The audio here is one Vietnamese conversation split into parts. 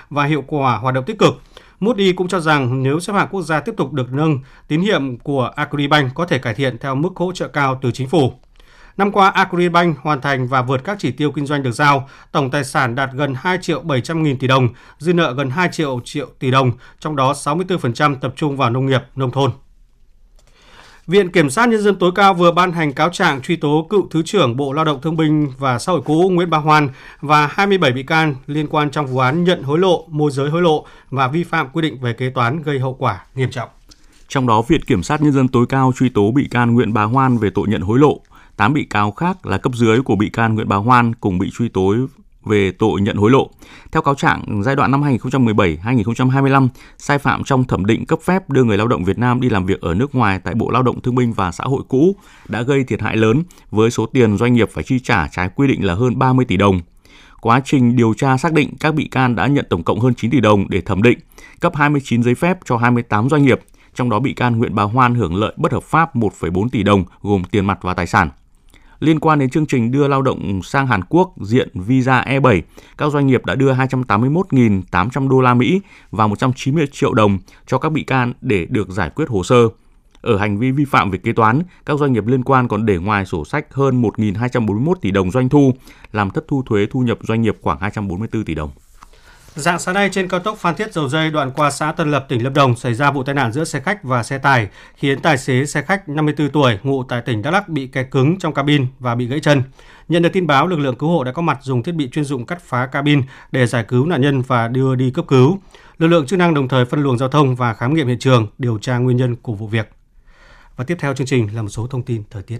và hiệu quả hoạt động tích cực. Moody cũng cho rằng nếu xếp hạng quốc gia tiếp tục được nâng, tín nhiệm của Agribank có thể cải thiện theo mức hỗ trợ cao từ chính phủ. Năm qua, Agribank hoàn thành và vượt các chỉ tiêu kinh doanh được giao, tổng tài sản đạt gần 2 triệu 700 nghìn tỷ đồng, dư nợ gần 2 triệu tỷ đồng, trong đó 64% tập trung vào nông nghiệp, nông thôn. Viện Kiểm sát Nhân dân tối cao vừa ban hành cáo trạng truy tố cựu Thứ trưởng Bộ Lao động Thương binh và Xã hội cũ Nguyễn Bá Hoan và 27 bị can liên quan trong vụ án nhận hối lộ, môi giới hối lộ và vi phạm quy định về kế toán gây hậu quả nghiêm trọng. Trong đó, Viện Kiểm sát Nhân dân tối cao truy tố bị can Nguyễn Bá Hoan về tội nhận hối lộ. 8 bị cáo khác là cấp dưới của bị can Nguyễn Bá Hoan cùng bị truy tố về tội nhận hối lộ. Theo cáo trạng, giai đoạn năm 2017-2025, sai phạm trong thẩm định cấp phép đưa người lao động Việt Nam đi làm việc ở nước ngoài tại Bộ Lao động Thương binh và Xã hội cũ đã gây thiệt hại lớn với số tiền doanh nghiệp phải chi trả trái quy định là hơn 30 tỷ đồng. Quá trình điều tra xác định các bị can đã nhận tổng cộng hơn 9 tỷ đồng để thẩm định, cấp 29 giấy phép cho 28 doanh nghiệp, trong đó bị can Nguyễn Bá Hoan hưởng lợi bất hợp pháp 1,4 tỷ đồng gồm tiền mặt và tài sản. Liên quan đến chương trình đưa lao động sang Hàn Quốc diện visa E7, các doanh nghiệp đã đưa 281.800 đô la Mỹ và 190 triệu đồng cho các bị can để được giải quyết hồ sơ. Ở hành vi vi phạm về kế toán, các doanh nghiệp liên quan còn để ngoài sổ sách hơn 1.241 tỷ đồng doanh thu, làm thất thu thuế thu nhập doanh nghiệp khoảng 244 tỷ đồng. Rạng sáng nay trên cao tốc Phan Thiết - Dầu Giây đoạn qua xã Tân Lập, tỉnh Lâm Đồng xảy ra vụ tai nạn giữa xe khách và xe tải, khiến tài xế xe khách 54 tuổi ngụ tại tỉnh Đắk Lắk bị kẹt cứng trong cabin và bị gãy chân. Nhận được tin báo, lực lượng cứu hộ đã có mặt dùng thiết bị chuyên dụng cắt phá cabin để giải cứu nạn nhân và đưa đi cấp cứu. Lực lượng chức năng đồng thời phân luồng giao thông và khám nghiệm hiện trường, điều tra nguyên nhân của vụ việc. Và tiếp theo chương trình là một số thông tin thời tiết.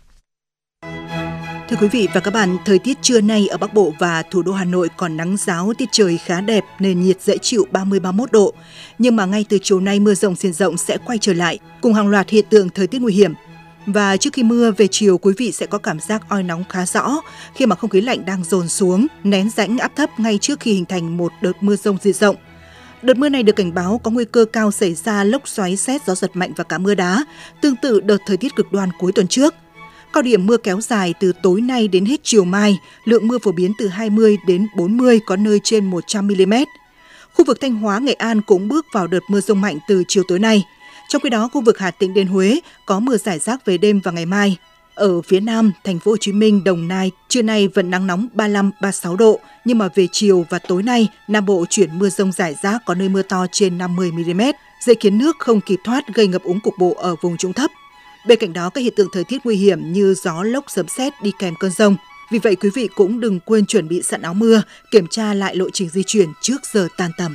Thưa quý vị và các bạn, thời tiết trưa nay ở Bắc Bộ và thủ đô Hà Nội còn nắng ráo, tiết trời khá đẹp, nền nhiệt dễ chịu 30-31 độ. Nhưng mà ngay từ chiều nay mưa rông diện rộng sẽ quay trở lại, cùng hàng loạt hiện tượng thời tiết nguy hiểm. Và trước khi mưa về chiều, quý vị sẽ có cảm giác oi nóng khá rõ khi mà không khí lạnh đang dồn xuống, nén rãnh áp thấp ngay trước khi hình thành một đợt mưa rông diện rộng. Đợt mưa này được cảnh báo có nguy cơ cao xảy ra lốc xoáy, sét, gió giật mạnh và cả mưa đá, tương tự đợt thời tiết cực đoan cuối tuần trước. Cao điểm mưa kéo dài từ tối nay đến hết chiều mai, lượng mưa phổ biến từ 20 đến 40, có nơi trên 100 mm. Khu vực Thanh Hóa, Nghệ An cũng bước vào đợt mưa dông mạnh từ chiều tối nay. Trong khi đó, khu vực Hà Tĩnh đến Huế có mưa rải rác về đêm và ngày mai. Ở phía Nam, thành phố Hồ Chí Minh, Đồng Nai, trưa nay vẫn nắng nóng 35-36 độ, nhưng mà về chiều và tối nay, Nam Bộ chuyển mưa dông rải rác, có nơi mưa to trên 50 mm, dễ khiến nước không kịp thoát gây ngập úng cục bộ ở vùng trũng thấp. Bên cạnh đó, các hiện tượng thời tiết nguy hiểm như gió, lốc, sấm sét đi kèm cơn dông. Vì vậy, quý vị cũng đừng quên chuẩn bị sẵn áo mưa, kiểm tra lại lộ trình di chuyển trước giờ tan tầm.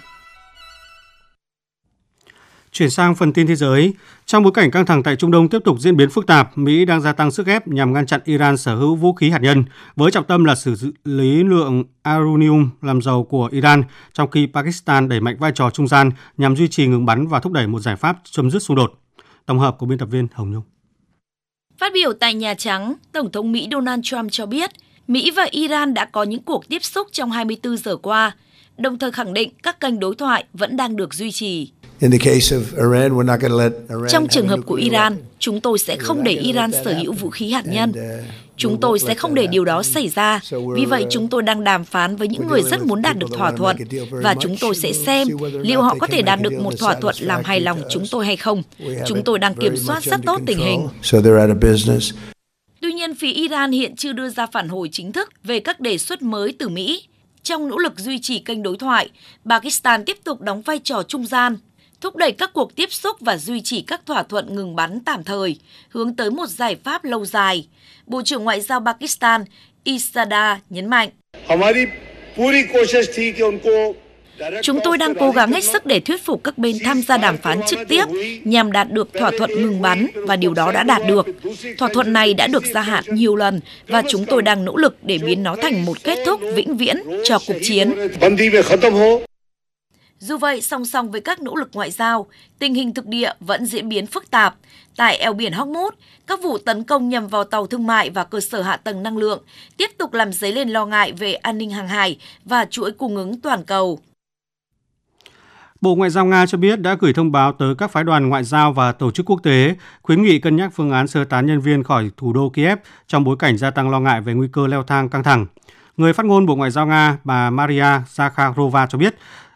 Chuyển sang phần tin thế giới. Trong bối cảnh căng thẳng tại Trung Đông tiếp tục diễn biến phức tạp, Mỹ đang gia tăng sức ép nhằm ngăn chặn Iran sở hữu vũ khí hạt nhân, với trọng tâm là xử lý lượng uranium làm giàu của Iran, trong khi Pakistan đẩy mạnh vai trò trung gian nhằm duy trì ngừng bắn và thúc đẩy một giải pháp chấm dứt xung đột. Tổng hợp của biên tập viên Hồng Nhung. Phát biểu tại Nhà Trắng, Tổng thống Mỹ Donald Trump cho biết Mỹ và Iran đã có những cuộc tiếp xúc trong 24 giờ qua, đồng thời khẳng định các kênh đối thoại vẫn đang được duy trì. Trong trường hợp của Iran, chúng tôi sẽ không để Iran sở hữu vũ khí hạt nhân. Chúng tôi sẽ không để điều đó xảy ra. Vì vậy, chúng tôi đang đàm phán với những người rất muốn đạt được thỏa thuận và chúng tôi sẽ xem liệu họ có thể đạt được một thỏa thuận làm hài lòng chúng tôi hay không. Chúng tôi đang kiểm soát rất tốt tình hình. Tuy nhiên, phía Iran hiện chưa đưa ra phản hồi chính thức về các đề xuất mới từ Mỹ. Trong nỗ lực duy trì kênh đối thoại, Pakistan tiếp tục đóng vai trò trung gian, thúc đẩy các cuộc tiếp xúc và duy trì các thỏa thuận ngừng bắn tạm thời, hướng tới một giải pháp lâu dài. Bộ trưởng Ngoại giao Pakistan Isada nhấn mạnh. Chúng tôi đang cố gắng hết sức để thuyết phục các bên tham gia đàm phán trực tiếp nhằm đạt được thỏa thuận ngừng bắn và điều đó đã đạt được. Thỏa thuận này đã được gia hạn nhiều lần và chúng tôi đang nỗ lực để biến nó thành một kết thúc vĩnh viễn cho cuộc chiến. Dù vậy, song song với các nỗ lực ngoại giao, tình hình thực địa vẫn diễn biến phức tạp. Tại eo biển Hormuz, các vụ tấn công nhằm vào tàu thương mại và cơ sở hạ tầng năng lượng tiếp tục làm dấy lên lo ngại về an ninh hàng hải và chuỗi cung ứng toàn cầu. Bộ Ngoại giao Nga cho biết đã gửi thông báo tới các phái đoàn ngoại giao và tổ chức quốc tế, khuyến nghị cân nhắc phương án sơ tán nhân viên khỏi thủ đô Kiev trong bối cảnh gia tăng lo ngại về nguy cơ leo thang căng thẳng. Người phát ngôn Bộ Ngoại giao Nga, bà Maria Zakharova cho biết,